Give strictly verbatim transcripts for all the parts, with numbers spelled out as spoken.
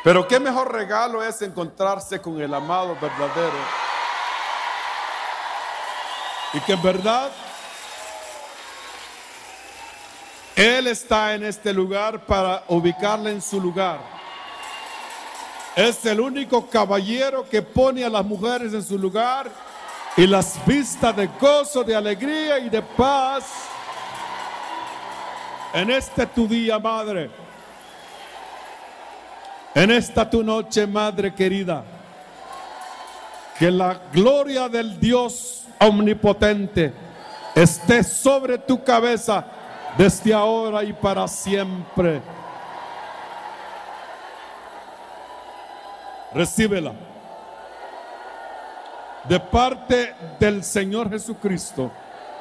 Pero qué mejor regalo es encontrarse con el amado verdadero. Y que en verdad Él está en este lugar para ubicarla en su lugar. Es el único caballero que pone a las mujeres en su lugar y las vista de gozo, de alegría y de paz. En este tu día, madre. En esta tu noche, madre querida. Que la gloria del Dios omnipotente esté sobre tu cabeza desde ahora y para siempre. Recíbela de parte del Señor Jesucristo.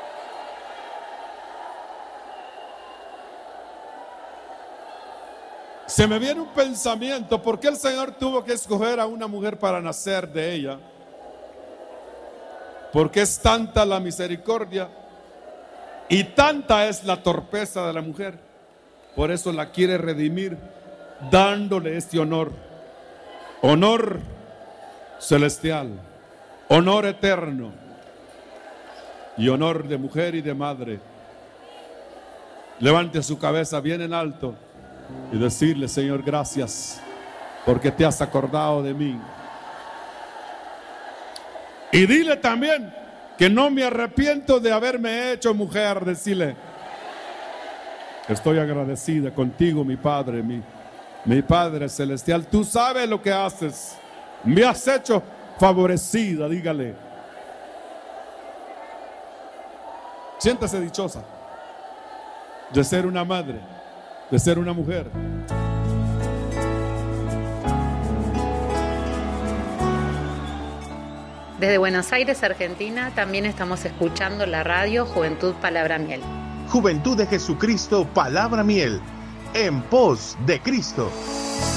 Se me viene un pensamiento: ¿por qué el Señor tuvo que escoger a una mujer para nacer de ella? Porque es tanta la misericordia y tanta es la torpeza de la mujer. Por eso la quiere redimir, dándole este honor. Honor celestial, honor eterno y honor de mujer y de madre. Levante su cabeza bien en alto y decirle: Señor, gracias porque te has acordado de mí. Y dile también que no me arrepiento de haberme hecho mujer. Decirle: estoy agradecida contigo, mi Padre, mi, mi Padre celestial. Tú sabes lo que haces. Me has hecho favorecida. Dígale. Siéntase dichosa de ser una madre, de ser una mujer. Desde Buenos Aires, Argentina, también estamos escuchando la radio Juventud Palabra Miel. Juventud de Jesucristo Palabra Miel, en pos de Cristo.